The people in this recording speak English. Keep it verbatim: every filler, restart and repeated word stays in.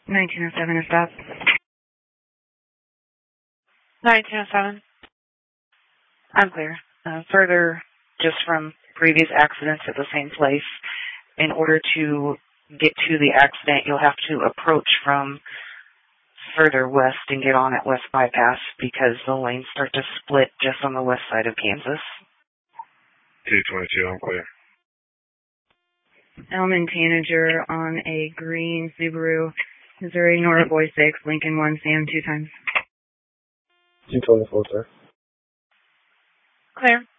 nineteen oh seven is that? nineteen oh seven. I'm clear. Uh, further, just from previous accidents at the same place, in order to get to the accident, you'll have to approach from further west and get on at West Bypass because the lanes start to split just on the west side of Kansas. two twenty-two, I'm clear. Elman Tanager on a green Subaru, Missouri, Nora Boy six, Lincoln one, Sam two times. two twenty-four, sir. Clear.